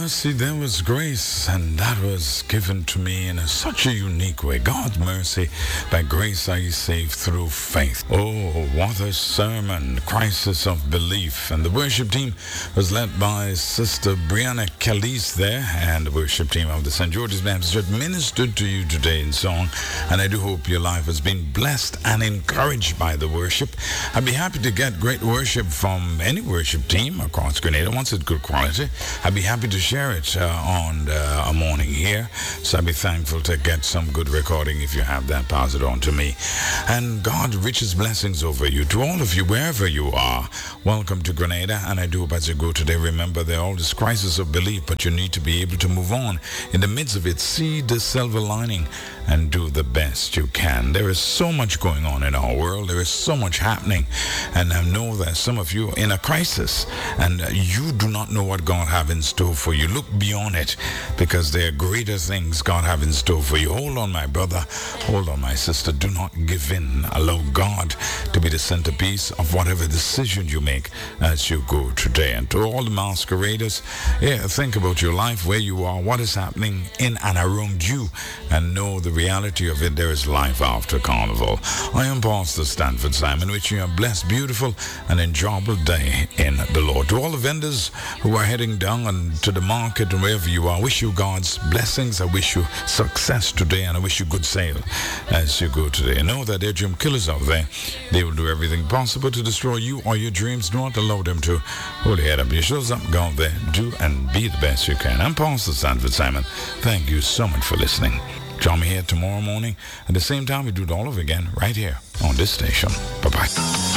mercy, there was grace, and that was given to me in such a unique way. God's mercy, by grace are you saved through faith. Oh, what a sermon, crisis of belief. And the worship team was led by Sister Brianna Calise there, and the worship team of the St. George's Baptist Church ministered to you today in song, and I do hope your life has been blessed and encouraged by the worship. I'd be happy to get great worship from any worship team across Grenada once it's good quality. I'd be happy to share it on a morning here. So I'd be thankful to get some good recording. If you have that, pass it on to me. And God, richest blessings over you. To all of you, wherever you are, welcome to Grenada. And I do hope as you go today, remember there are all this crisis of belief, but you need to be able to move on. In the midst of it, see the silver lining and do the best you can. There is so much going on in our world. There is so much happening. And I know that some of you are in a crisis and you do not know what God have in store for you. Look beyond it, because there are greater things God have in store for you. Hold on, my brother. Hold on, my sister. Do not give in. Allow God to be the centerpiece of whatever decision you make as you go today. And to all the masqueraders, think about your life, where you are, what is happening in and around you, and know the reality of it. There is life after Carnival. I am Pastor Stanford Simon, wishing you a blessed, beautiful, and enjoyable day in the Lord. To all the vendors who are heading down and to the market and wherever you are, I wish you God's blessings. I wish you success today, and I wish you good sale as you go today. Know that there are dream killers out there. They will do everything possible to destroy you or your dreams. Do not allow them to. Hold your head up. You shows up, go out there. Do and be the best you can. I'm Pastor Stanford Simon. Thank you so much for listening. Join me here tomorrow morning. At the same time, we do it all over again right here on this station. Bye-bye.